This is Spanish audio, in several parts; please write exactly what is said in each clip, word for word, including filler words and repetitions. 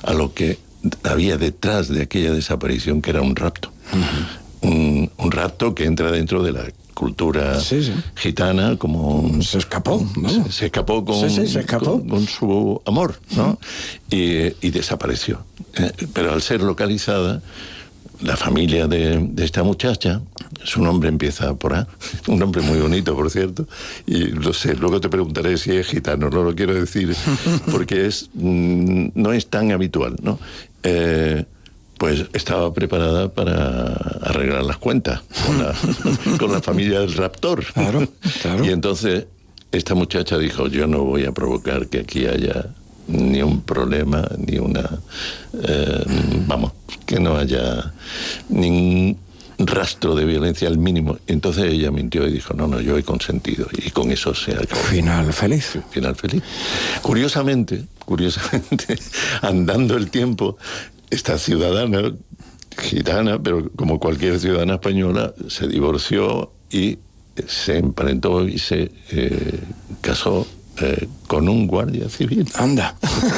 a lo que había detrás de aquella desaparición, que era un rapto. Uh-huh. Un, un rapto que entra dentro de la cultura sí, sí. gitana, como... Se escapó, ¿no? Se, se escapó con, sí, sí, se escapó. Con, con su amor, ¿no? Uh-huh. y, y desapareció. Eh, pero al ser localizada, la familia de, de esta muchacha, su nombre empieza por A, un nombre muy bonito, por cierto, y lo sé, luego te preguntaré si es gitano, no lo quiero decir, porque es mm, no es tan habitual, ¿no? Eh, pues estaba preparada para arreglar las cuentas con la, con la familia del raptor. Claro, claro. Y entonces esta muchacha dijo, yo no voy a provocar que aquí haya ni un problema, ni una... Eh, vamos, que no haya ningún rastro de violencia al mínimo. Entonces ella mintió y dijo, no, no, yo he consentido. Y con eso se acabó. Final feliz. Final feliz. Curiosamente, curiosamente, andando el tiempo, esta ciudadana gitana, pero como cualquier ciudadana española, se divorció y se emparentó y se eh, casó Eh, con un guardia civil. Anda.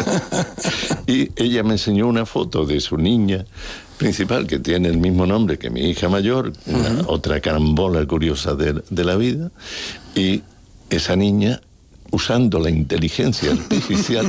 Y ella me enseñó una foto de su niña principal, que tiene el mismo nombre que mi hija mayor, uh-huh. una, otra carambola curiosa de, de la vida, y esa niña, usando la inteligencia artificial,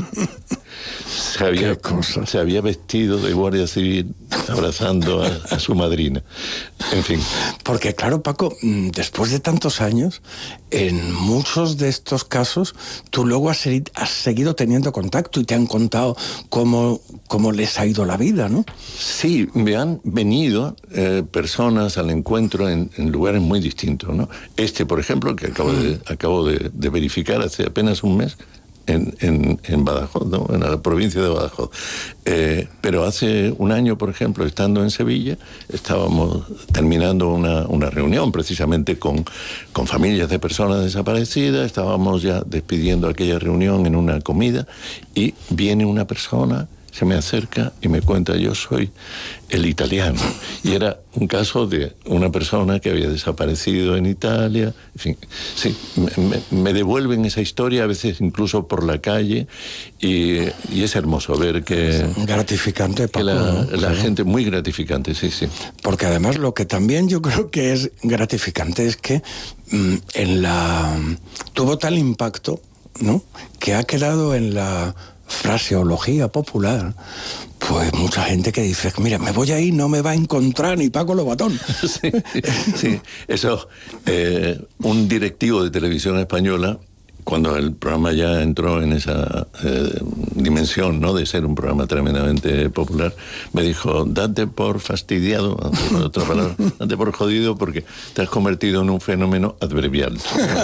se había, se había vestido de guardia civil abrazando a, a su madrina. En fin. Porque claro, Paco, después de tantos años, en muchos de estos casos, tú luego has, has seguido teniendo contacto y te han contado cómo, cómo les ha ido la vida, ¿no? Sí, me han venido eh, personas al encuentro en, en lugares muy distintos, ¿no? Este, por ejemplo, que acabo de, acabo de, de verificar hace apenas un mes, En, en, en Badajoz, ¿no? En la provincia de Badajoz. Eh, pero hace un año, por ejemplo, estando en Sevilla, estábamos terminando una, una reunión precisamente con, con familias de personas desaparecidas, estábamos ya despidiendo aquella reunión en una comida y viene una persona, se me acerca y me cuenta, yo soy el italiano. Y era un caso de una persona que había desaparecido en Italia. En fin, sí, me, me devuelven esa historia, a veces incluso por la calle, y, y es hermoso ver que... Gratificante, Paco, que la, ¿no? la sí. gente, muy gratificante, sí, sí. Porque además lo que también yo creo que es gratificante es que mmm, en la... tuvo tal impacto, ¿no?, que ha quedado en la fraseología popular, pues mucha gente que dice, mira, me voy ahí, no me va a encontrar ni Paco Lobatón. Sí, sí. Eso, eh, un directivo de Televisión Española, cuando el programa ya entró en esa eh, dimensión, ¿no?, de ser un programa tremendamente popular, me dijo, date por fastidiado, otra palabra, date por jodido, porque te has convertido en un fenómeno adverbial.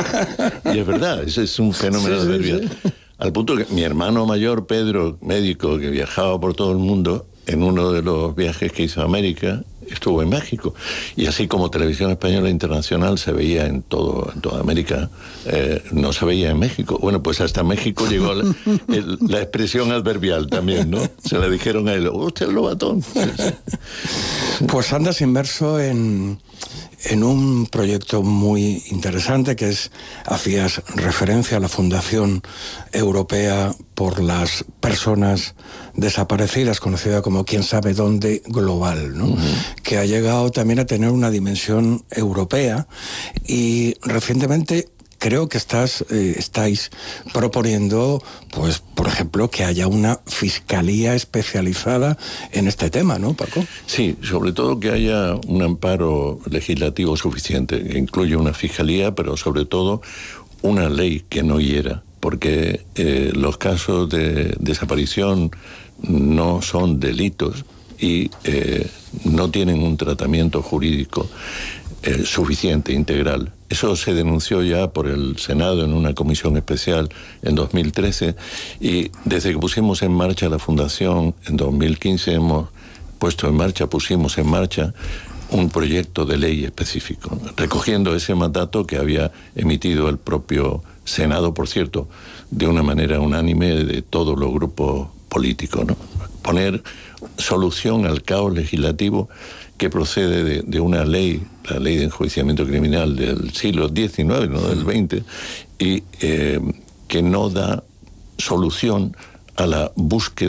Y es verdad, ese es un fenómeno sí, adverbial. Sí, sí. Al punto que mi hermano mayor, Pedro, médico, que viajaba por todo el mundo, en uno de los viajes que hizo a América, estuvo en México. Y así como Televisión Española Internacional se veía en, todo, en toda América, eh, no se veía en México. Bueno, pues hasta México llegó la, el, la expresión adverbial también, ¿no? Se le dijeron a él, usted es Lobatón. Sí, sí. Pues andas inmerso en... en un proyecto muy interesante que es, hacías referencia a la Fundación Europea por las Personas Desaparecidas, conocida como Quién sabe dónde global, ¿no? Uh-huh. Que ha llegado también a tener una dimensión europea y recientemente creo que estás, eh, estáis proponiendo, pues, por ejemplo, que haya una fiscalía especializada en este tema, ¿no, Paco? Sí, sobre todo que haya un amparo legislativo suficiente, que incluya una fiscalía, pero sobre todo una ley que no hiera, porque eh, los casos de desaparición no son delitos y eh, no tienen un tratamiento jurídico eh, suficiente, integral. Eso se denunció ya por el Senado en una comisión especial en dos mil trece y desde que pusimos en marcha la Fundación en dos mil quince hemos puesto en marcha, pusimos en marcha un proyecto de ley específico, recogiendo ese mandato que había emitido el propio Senado, por cierto, de una manera unánime de todos los grupos políticos, ¿no? Poner solución al caos legislativo que procede de, de una ley, la ley de enjuiciamiento criminal del siglo diecinueve, no del veinte, y eh, que no da solución a la búsqueda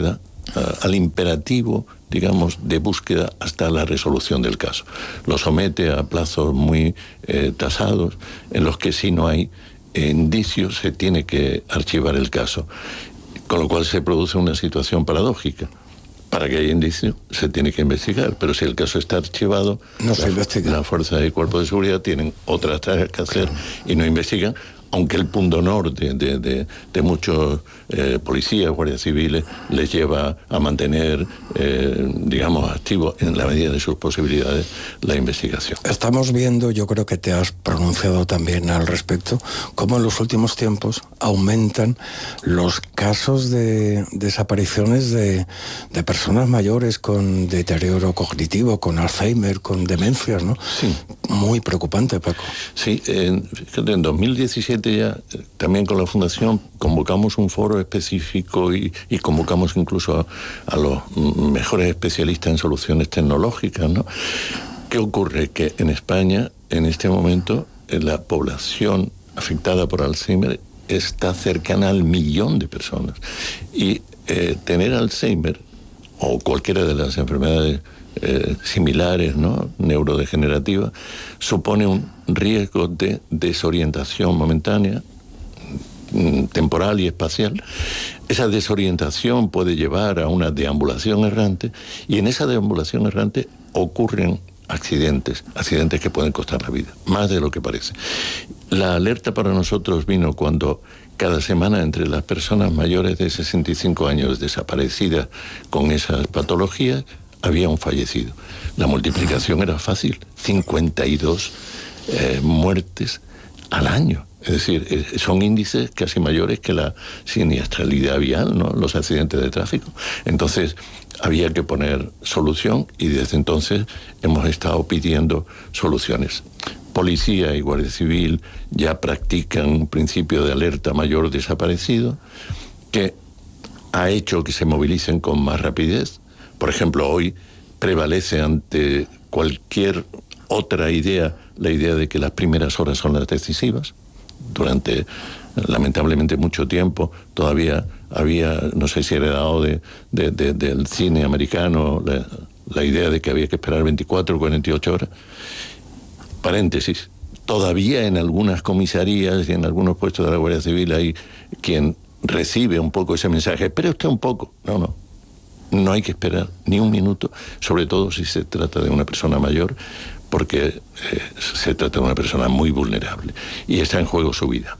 a, al imperativo, digamos, de búsqueda hasta la resolución del caso. Lo somete a plazos muy eh, tasados, en los que si no hay eh, indicios se tiene que archivar el caso, con lo cual se produce una situación paradójica. Para que haya indicios se tiene que investigar, pero si el caso está archivado, no se investiga. La fuerza y el cuerpo de seguridad tienen otras tareas que hacer, claro, y no investigan, aunque el punto honor de, de, de, de muchos eh, policías, guardias civiles, les lleva a mantener, eh, digamos, activo en la medida de sus posibilidades la investigación. Estamos viendo, yo creo que te has pronunciado también al respecto, cómo en los últimos tiempos aumentan los casos de desapariciones de, de personas mayores con deterioro cognitivo, con Alzheimer, con demencias, ¿no? Sí. Muy preocupante, Paco. Sí, en, en dos mil diecisiete ya, también con la Fundación, convocamos un foro específico y, y convocamos incluso a, a los mejores especialistas en soluciones tecnológicas, ¿no? ¿Qué ocurre? Que en España, en este momento, la población afectada por Alzheimer está cercana al millón de personas. Y eh, tener Alzheimer, o cualquiera de las enfermedades Eh, similares, ¿no?, neurodegenerativas, supone un riesgo de desorientación momentánea, temporal y espacial. Esa desorientación puede llevar a una deambulación errante, y en esa deambulación errante ocurren accidentes, accidentes que pueden costar la vida, más de lo que parece. La alerta para nosotros vino cuando cada semana entre las personas mayores de sesenta y cinco años desaparecidas con esas patologías había un fallecido. La multiplicación era fácil, cincuenta y dos eh, muertes al año. Es decir, eh, son índices casi mayores que la siniestralidad vial, ¿no?, los accidentes de tráfico. Entonces, había que poner solución, y desde entonces hemos estado pidiendo soluciones. Policía y Guardia Civil ya practican un principio de alerta mayor desaparecido, que ha hecho que se movilicen con más rapidez. Por ejemplo, hoy prevalece ante cualquier otra idea la idea de que las primeras horas son las decisivas. Durante, lamentablemente, mucho tiempo todavía había, no sé si heredado de, de, de, del cine americano, la, la idea de que había que esperar veinticuatro o cuarenta y ocho horas. Paréntesis, todavía en algunas comisarías y en algunos puestos de la Guardia Civil hay quien recibe un poco ese mensaje, pero usted un poco. No, no. No hay que esperar ni un minuto, sobre todo si se trata de una persona mayor, porque eh, se trata de una persona muy vulnerable y está en juego su vida.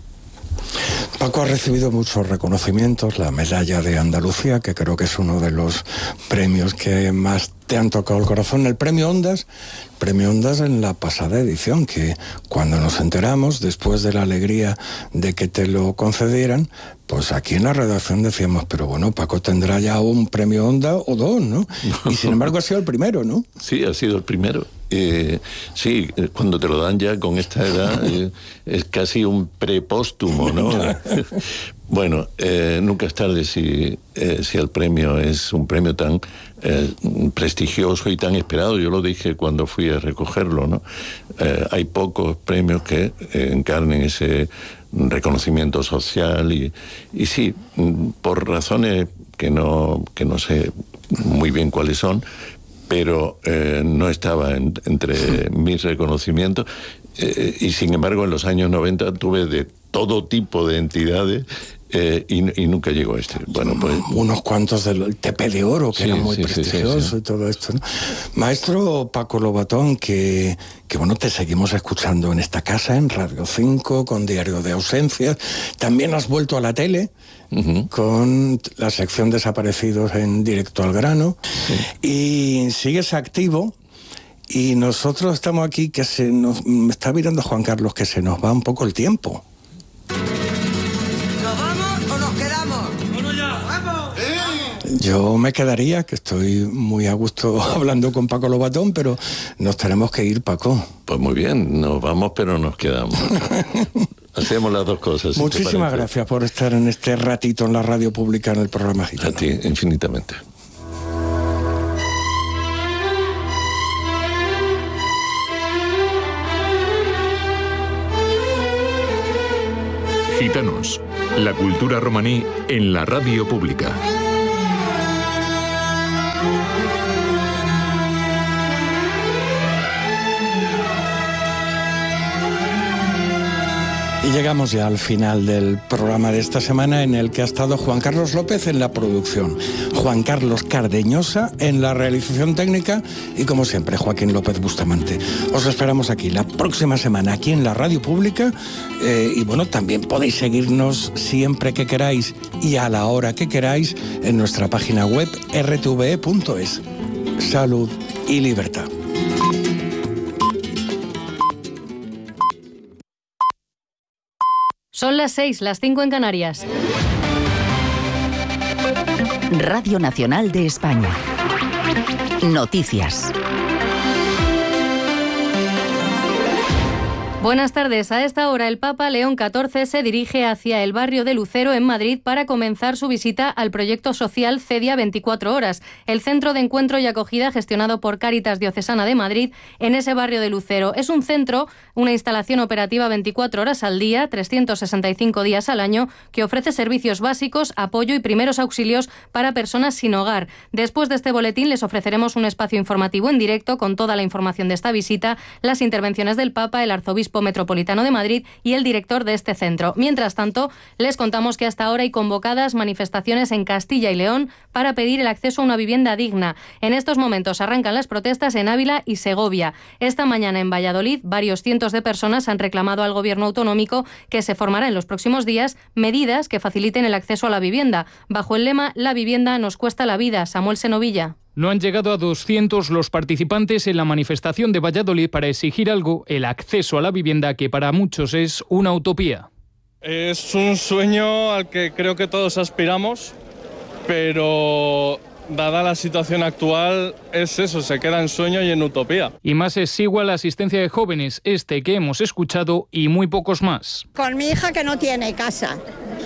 Paco ha recibido muchos reconocimientos, la medalla de Andalucía, que creo que es uno de los premios que más te han tocado el corazón, el premio Ondas, premio Ondas en la pasada edición, que cuando nos enteramos, después de la alegría de que te lo concedieran, pues aquí en la redacción decíamos, pero bueno, Paco tendrá ya un premio Ondas o dos, ¿no? Y sin embargo ha sido el primero, ¿no? Sí, ha sido el primero. Eh, sí, cuando te lo dan ya con esta edad, eh, es casi un prepóstumo, ¿no? Bueno, eh, nunca es tarde si, eh, si el premio es un premio tan eh, prestigioso y tan esperado. Yo lo dije cuando fui a recogerlo, ¿no? Eh, hay pocos premios que eh, encarnen ese reconocimiento social y, y sí, por razones que no, que no sé muy bien cuáles son, pero eh, no estaba en, entre mis reconocimientos, eh, y sin embargo en los años noventa tuve de todo tipo de entidades eh, y, y nunca llegó a este. Bueno, pues unos cuantos del T P de Oro, que sí, era muy sí, prestigioso, sí, sí, sí. Y todo esto, ¿no? Maestro Paco Lobatón, que, que bueno, te seguimos escuchando en esta casa, en Radio cinco, con Diario de Ausencias. También has vuelto a la tele, uh-huh, con la sección Desaparecidos en Directo al Grano, sí, y sigues activo. Y nosotros estamos aquí, que se nos me está mirando Juan Carlos, que se nos va un poco el tiempo. ¿Nos vamos o nos quedamos? ¡Bueno, ya! ¡Vamos! ¡Eh! Yo me quedaría, que estoy muy a gusto hablando con Paco Lobatón, pero nos tenemos que ir, Paco. Pues muy bien, nos vamos, pero nos quedamos. Hacemos las dos cosas. Muchísimas si gracias por estar en este ratito en la radio pública, en el programa Gitano. A ti, infinitamente. Gitanos, la cultura romaní en la radio pública. Y llegamos ya al final del programa de esta semana, en el que ha estado Juan Carlos López en la producción, Juan Carlos Cardeñosa en la realización técnica y, como siempre, Joaquín López Bustamante. Os esperamos aquí la próxima semana, aquí en la Radio Pública, eh, y bueno, también podéis seguirnos siempre que queráis y a la hora que queráis en nuestra página web erre te ve e punto es. Salud y libertad. Son las seis, las cinco en Canarias. Radio Nacional de España. Noticias. Buenas tardes. A esta hora el Papa León catorce se dirige hacia el barrio de Lucero en Madrid para comenzar su visita al proyecto social Cedia veinticuatro horas, el centro de encuentro y acogida gestionado por Cáritas Diocesana de Madrid en ese barrio de Lucero. Es un centro, una instalación operativa veinticuatro horas al día, trescientos sesenta y cinco días al año, que ofrece servicios básicos, apoyo y primeros auxilios para personas sin hogar. Después de este boletín les ofreceremos un espacio informativo en directo con toda la información de esta visita, las intervenciones del Papa, el arzobispo metropolitano de Madrid y el director de este centro. Mientras tanto, les contamos que hasta ahora hay convocadas manifestaciones en Castilla y León para pedir el acceso a una vivienda digna. En estos momentos arrancan las protestas en Ávila y Segovia. Esta mañana en Valladolid, varios cientos de personas han reclamado al gobierno autonómico que se formará en los próximos días medidas que faciliten el acceso a la vivienda, bajo el lema "La vivienda nos cuesta la vida". Samuel Senovilla. No han llegado a doscientos los participantes en la manifestación de Valladolid para exigir algo, el acceso a la vivienda, que para muchos es una utopía. Es un sueño al que creo que todos aspiramos, pero dada la situación actual es eso, se queda en sueño y en utopía. Y más es igual la asistencia de jóvenes, este que hemos escuchado y muy pocos más. Con mi hija que no tiene casa.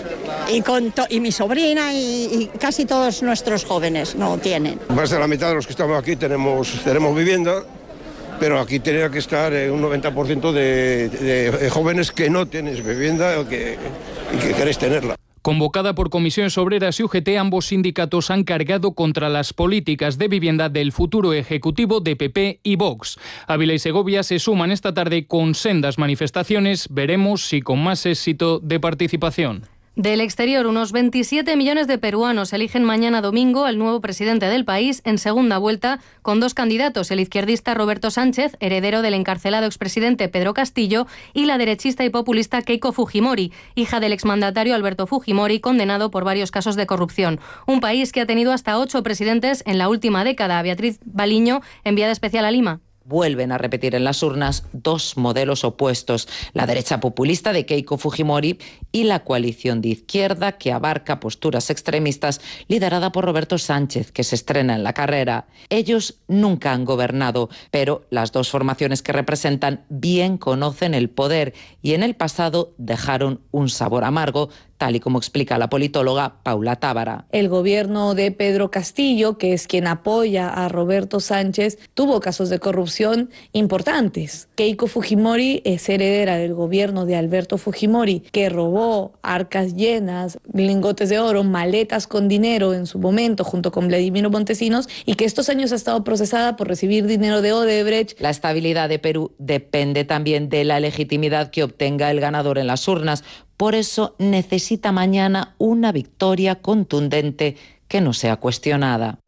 Y, con to- y mi sobrina y, y casi todos nuestros jóvenes no tienen. Más de la mitad de los que estamos aquí tenemos, tenemos vivienda, pero aquí tenía que estar eh, un noventa por ciento de, de, de jóvenes que no tienes vivienda o que, y que queréis tenerla. Convocada por Comisiones Obreras y U G T, ambos sindicatos han cargado contra las políticas de vivienda del futuro ejecutivo de P P y Vox. Ávila y Segovia se suman esta tarde con sendas manifestaciones. Veremos si con más éxito de participación. Del exterior, unos veintisiete millones de peruanos eligen mañana domingo al nuevo presidente del país en segunda vuelta, con dos candidatos, el izquierdista Roberto Sánchez, heredero del encarcelado expresidente Pedro Castillo, y la derechista y populista Keiko Fujimori, hija del exmandatario Alberto Fujimori, condenado por varios casos de corrupción. Un país que ha tenido hasta ocho presidentes en la última década. Beatriz Baliño, enviada especial a Lima. Vuelven a repetir en las urnas dos modelos opuestos, la derecha populista de Keiko Fujimori y la coalición de izquierda que abarca posturas extremistas liderada por Roberto Sánchez, que se estrena en la carrera. Ellos nunca han gobernado, pero las dos formaciones que representan bien conocen el poder y en el pasado dejaron un sabor amargo, tal y como explica la politóloga Paula Tábara. El gobierno de Pedro Castillo, que es quien apoya a Roberto Sánchez, tuvo casos de corrupción importantes. Keiko Fujimori es heredera del gobierno de Alberto Fujimori, que robó arcas llenas, lingotes de oro, maletas con dinero en su momento, junto con Vladimiro Montesinos, y que estos años ha estado procesada por recibir dinero de Odebrecht. La estabilidad de Perú depende también de la legitimidad que obtenga el ganador en las urnas. Por eso necesita mañana una victoria contundente que no sea cuestionada.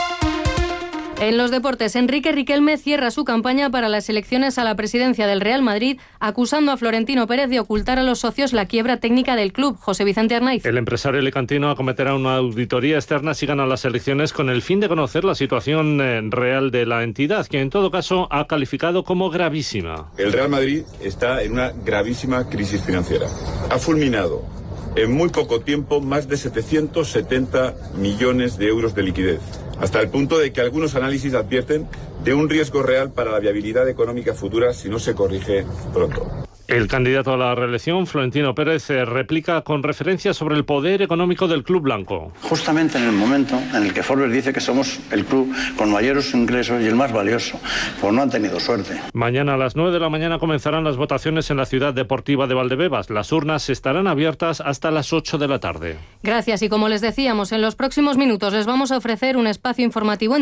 En los deportes, Enrique Riquelme cierra su campaña para las elecciones a la presidencia del Real Madrid, acusando a Florentino Pérez de ocultar a los socios la quiebra técnica del club. José Vicente Arnaiz. El empresario alicantino acometerá una auditoría externa si ganan las elecciones con el fin de conocer la situación eh, real de la entidad, que en todo caso ha calificado como gravísima. El Real Madrid está en una gravísima crisis financiera. Ha fulminado en muy poco tiempo más de setecientos setenta millones de euros de liquidez, hasta el punto de que algunos análisis advierten de un riesgo real para la viabilidad económica futura si no se corrige pronto. El candidato a la reelección, Florentino Pérez, replica con referencia sobre el poder económico del club blanco. Justamente en el momento en el que Forbes dice que somos el club con mayores ingresos y el más valioso, pues no han tenido suerte. Mañana a las nueve de la mañana comenzarán las votaciones en la ciudad deportiva de Valdebebas. Las urnas estarán abiertas hasta las ocho de la tarde. Gracias, y como les decíamos, en los próximos minutos les vamos a ofrecer un espacio informativo en